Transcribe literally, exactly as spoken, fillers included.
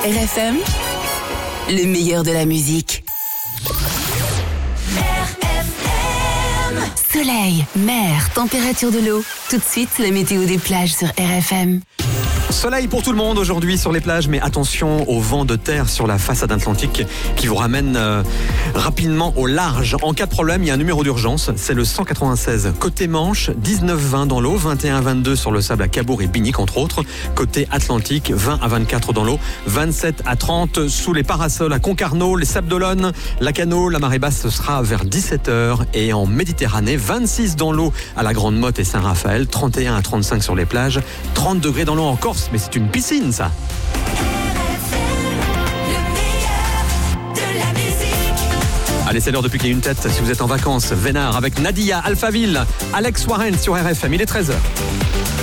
R F M, le meilleur de la musique. Soleil, mer, température de l'eau. Tout de suite, la météo des plages sur R F M. Soleil pour tout le monde aujourd'hui sur les plages, mais attention au vent de terre sur la façade atlantique qui vous ramène euh, rapidement au large. En cas de problème, il y a un numéro d'urgence, c'est le cent quatre-vingt-seize. Côté Manche, dix-neuf vingt dans l'eau, vingt et un vingt-deux sur le sable à Cabourg et Binic entre autres. Côté Atlantique, vingt à vingt-quatre dans l'eau, vingt-sept à trente sous les parasols à Concarneau, les Sables d'Olonne, Lacanau. La marée basse ce sera vers dix-sept heures et en Méditerranée, vingt-six dans l'eau à la Grande Motte et Saint-Raphaël, trente et un à trente-cinq sur les plages, trente degrés dans l'eau en Corse. Mais c'est une piscine, ça. Allez, c'est l'heure de piquer une tête. Si vous êtes en vacances, Vénard avec Nadia, Alphaville, Alex Warren sur R F M. Il est treize heures.